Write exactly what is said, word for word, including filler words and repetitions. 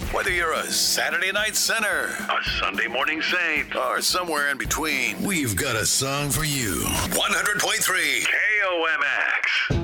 Whether you're a Saturday night sinner, A Sunday morning saint. or somewhere in between, we've got a song for you. one hundred point three K O M X.